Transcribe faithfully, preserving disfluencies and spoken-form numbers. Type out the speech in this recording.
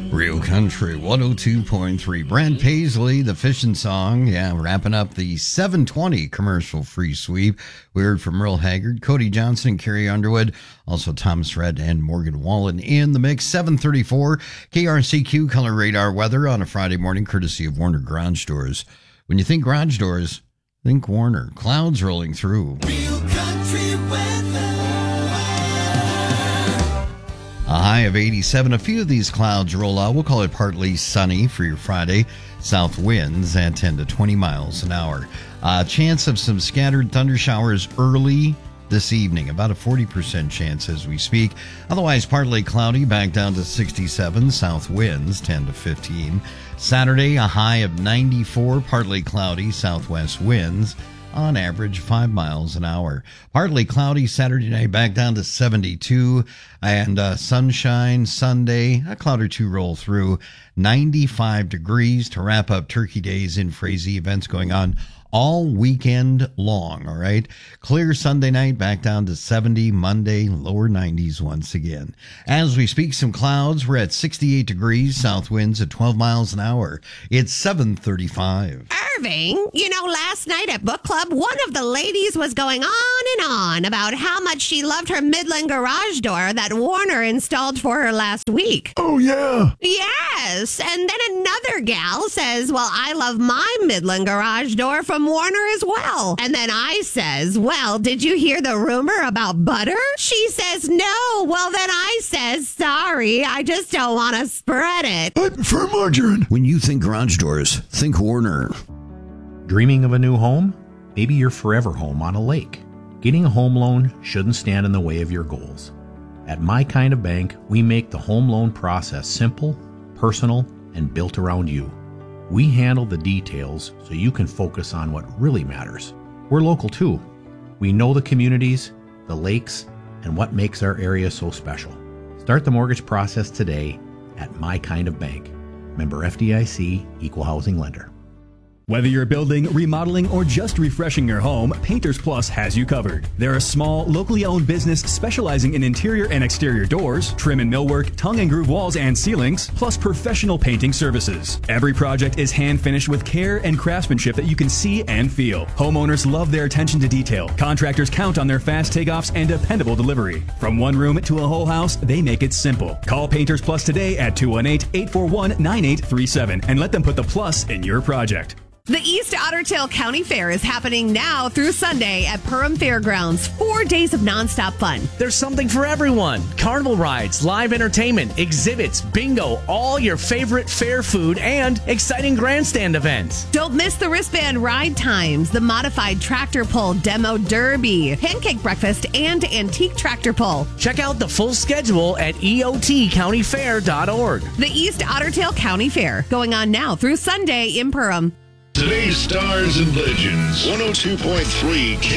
Real Country one oh two point three. Brent Paisley, the fishing song. Yeah, wrapping up the seven twenty commercial free sweep. We heard from Merle Haggard, Cody Johnson, and Carrie Underwood. Also Thomas Rhett and Morgan Wallen in the mix. seven thirty-four K R C Q Color Radar weather on a Friday morning, courtesy of Warner Garage Doors. When you think garage doors, think Warner. Clouds rolling through. Real country weather. A high of eighty-seven. A few of these clouds roll out. We'll call it partly sunny for your Friday. South winds at ten to twenty miles an hour. Uh, chance of some scattered thunder showers early this evening. About a forty percent chance as we speak. Otherwise, partly cloudy, back down to sixty-seven. South winds ten to fifteen. Saturday, a high of ninety-four. Partly cloudy, southwest winds on average five miles an hour. Partly cloudy Saturday night, back down to seventy-two. And uh, sunshine Sunday, a cloud or two roll through. ninety-five degrees to wrap up Turkey Days in Frazee. Events going on all weekend long, all right? Clear Sunday night, back down to seventy. Monday, lower nineties once again. As we speak, some clouds. We're at sixty-eight degrees, south winds at twelve miles an hour. It's seven thirty-five. Irving, you know, last night at book club, one of the ladies was going on and on about how much she loved her Midland garage door that Warner installed for her last week. Oh, yeah. Yes. And then another gal says, well, I love my Midland garage door from Warner as well. And then I says, well, did you hear the rumor about butter? She says, no. Well, then I says, sorry, I just don't want to spread it. I prefer margarine. When you think garage doors, think Warner. Dreaming of a new home? Maybe your forever home on a lake. Getting a home loan shouldn't stand in the way of your goals. At My Kind of Bank, we make the home loan process simple, personal, and built around you. We handle the details so you can focus on what really matters. We're local too. We know the communities, the lakes, and what makes our area so special. Start the mortgage process today at My Kind of Bank. Member F D I C, Equal Housing Lender. Whether you're building, remodeling, or just refreshing your home, Painters Plus has you covered. They're a small, locally owned business specializing in interior and exterior doors, trim and millwork, tongue and groove walls and ceilings, plus professional painting services. Every project is hand finished with care and craftsmanship that you can see and feel. Homeowners love their attention to detail. Contractors count on their fast takeoffs and dependable delivery. From one room to a whole house, they make it simple. Call Painters Plus today at two one eight, eight four one, nine eight three seven and let them put the plus in your project. The East Otter Tail County Fair is happening now through Sunday at Perham Fairgrounds. Four days of nonstop fun. There's something for everyone. Carnival rides, live entertainment, exhibits, bingo, all your favorite fair food, and exciting grandstand events. Don't miss the wristband ride times, the modified tractor pull demo derby, pancake breakfast, and antique tractor pull. Check out the full schedule at E O T county fair dot org. The East Otter Tail County Fair, going on now through Sunday in Perham. Today's Stars and Legends, one oh two point three K